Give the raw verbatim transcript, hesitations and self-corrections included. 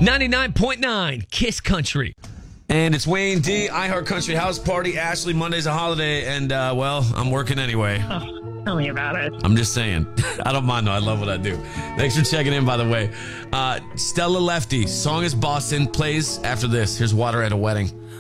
ninety-nine point nine Kiss Country. And it's Wayne D, iHeart Country House Party. Ashley, Monday's a holiday, and, uh, well, I'm working anyway. Oh, tell me about it. I'm just saying. I don't mind, though. I love what I do. Thanks for checking in, by the way. Uh, Stella Lefty, song is Boston, plays after this. Here's Water at a Wedding.